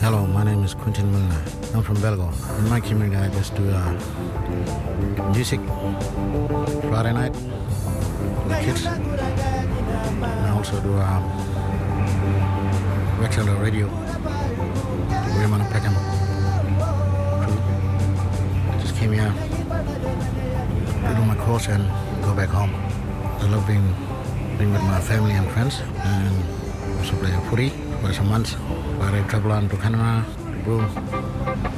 Hello, my name is Quentin Milner. I'm from Belgo. In my community, I just do music Friday night with the kids. And I also do virtual radio, Raymond Peckham crew. I just came here to do my course and go back home. I love being with my family and friends, and also play footy for some months. Where I travel on to Canada, to Broome,